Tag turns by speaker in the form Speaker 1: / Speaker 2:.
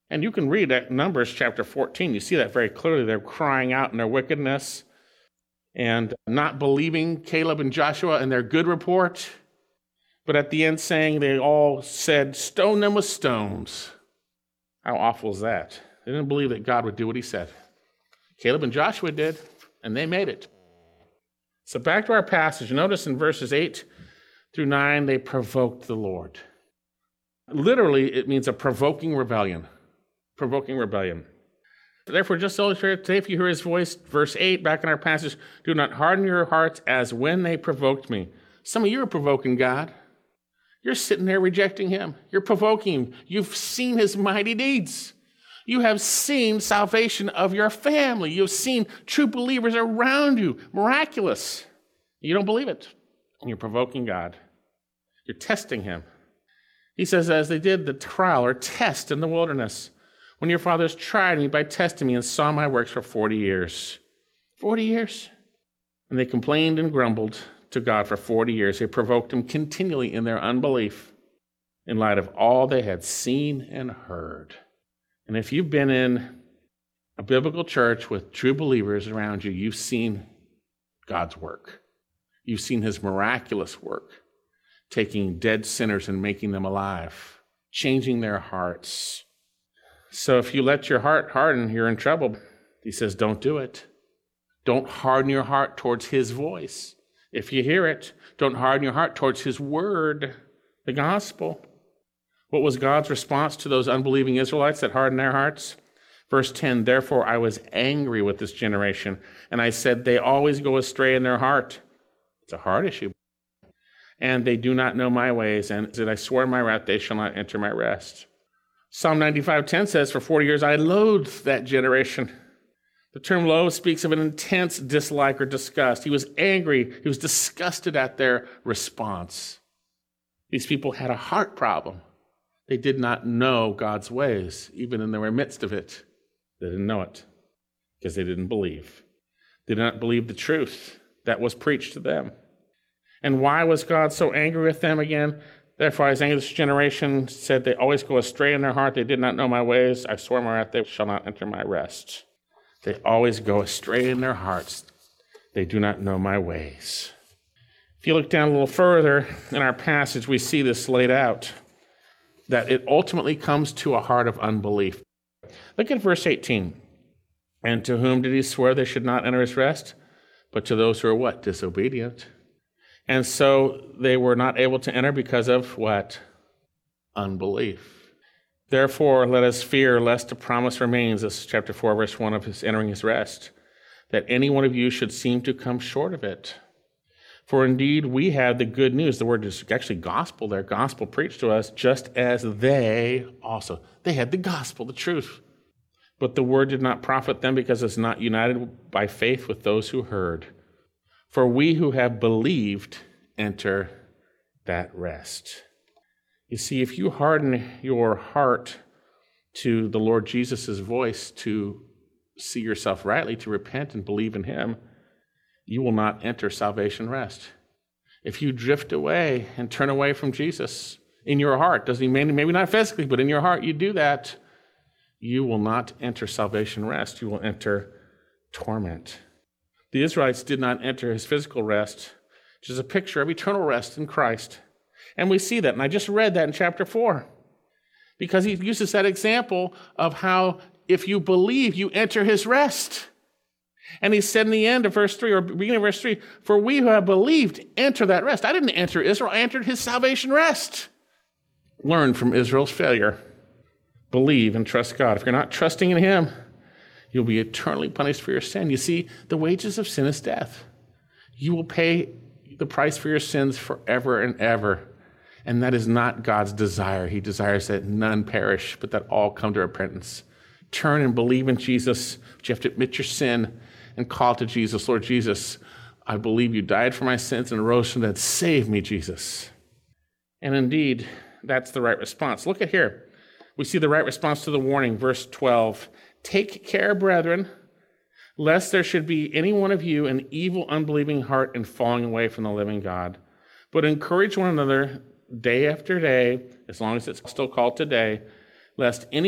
Speaker 1: And you can read that Numbers chapter 14. You see that very clearly. They're crying out in their wickedness and not believing Caleb and Joshua and their good report. But at the end saying they all said, stone them with stones. How awful is that? They didn't believe that God would do what he said. Caleb and Joshua did, and they made it. So back to our passage. Notice in verses 8 through 9, they provoked the Lord. Literally, it means a provoking rebellion. Provoking rebellion. Therefore, just to illustrate today, if you hear his voice, verse 8, back in our passage, do not harden your hearts as when they provoked me. Some of you are provoking God. You're sitting there rejecting him. You're provoking him. You've seen his mighty deeds. You have seen salvation of your family. You've seen true believers around you, miraculous. You don't believe it, and you're provoking God. You're testing him. He says, as they did the trial or test in the wilderness, when your fathers tried me by testing me and saw my works for 40 years. 40 years. And they complained and grumbled to God for 40 years. They provoked him continually in their unbelief in light of all they had seen and heard. And if you've been in a biblical church with true believers around you, you've seen God's work. You've seen his miraculous work, taking dead sinners and making them alive, changing their hearts. So if you let your heart harden, you're in trouble. He says, don't do it. Don't harden your heart towards his voice. If you hear it, don't harden your heart towards his word, the gospel. What was God's response to those unbelieving Israelites that hardened their hearts? Verse 10, therefore I was angry with this generation, and I said, they always go astray in their heart. It's a heart issue. And they do not know my ways, and that I swore in my wrath, they shall not enter my rest. Psalm 95:10 says, for 40 years I loathed that generation. The term loathe speaks of an intense dislike or disgust. He was angry. He was disgusted at their response. These people had a heart problem. They did not know God's ways, even in the midst of it. They didn't know it because they didn't believe. They did not believe the truth that was preached to them. And why was God so angry with them again? Therefore, I was angry with this generation, said they always go astray in their heart. They did not know my ways. I swore in my wrath, they shall not enter my rest. They always go astray in their hearts. They do not know my ways. If you look down a little further in our passage, we see this laid out, that it ultimately comes to a heart of unbelief. Look at verse 18. And to whom did he swear they should not enter his rest? But to those who are what? Disobedient. And so they were not able to enter because of what? Unbelief. Therefore, let us fear lest the promise remains, this is chapter 4, verse 1 of his entering his rest, that any one of you should seem to come short of it. For indeed, we have the good news. The word is actually gospel there, gospel preached to us, just as they also. They had the gospel, the truth. But the word did not profit them because it's not united by faith with those who heard. For we who have believed enter that rest. You see, if you harden your heart to the Lord Jesus' voice, to see yourself rightly, to repent and believe in him, you will not enter salvation rest. If you drift away and turn away from Jesus in your heart, doesn't he mean maybe not physically, but in your heart you do that, you will not enter salvation rest. You will enter torment. The Israelites did not enter his physical rest, which is a picture of eternal rest in Christ. And we see that, and I just read that in chapter 4, because he uses that example of how if you believe, you enter his rest. And he said in the end of verse 3, or beginning of verse 3, for we who have believed enter that rest. I didn't enter Israel, I entered his salvation rest. Learn from Israel's failure. Believe and trust God. If you're not trusting in him, you'll be eternally punished for your sin. You see, the wages of sin is death. You will pay the price for your sins forever and ever. And that is not God's desire. He desires that none perish, but that all come to repentance. Turn and believe in Jesus. But you have to admit your sin and call to Jesus. Lord Jesus, I believe you died for my sins and rose from the dead. Save me, Jesus. And indeed, that's the right response. Look at here. We see the right response to the warning, verse 12. Take care, brethren, lest there should be any one of you an evil, unbelieving heart and falling away from the living God. But encourage one another day after day, as long as it's still called today, lest any